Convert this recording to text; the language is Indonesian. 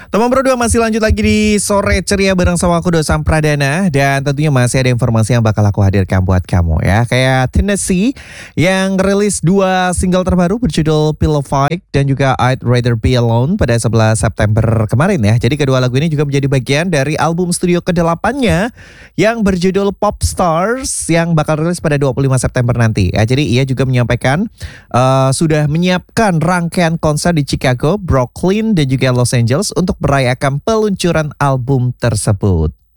Teman berdua masih lanjut lagi di sore ceria bareng sama aku Dosam Pradana dan tentunya masih ada informasi yang bakal aku hadirkan buat kamu ya. Kayak Tennessee yang rilis dua single terbaru berjudul Pillow Fight dan juga I'd Rather Be Alone pada 11 September kemarin ya. Jadi kedua lagu ini juga menjadi bagian dari album studio ke-8-nya yang berjudul Pop Stars yang bakal rilis pada 25 September nanti ya. Jadi ia juga menyampaikan sudah menyiapkan rangkaian konser di Chicago, Brooklyn dan juga Los Angeles untuk merayakan peluncuran album tersebut.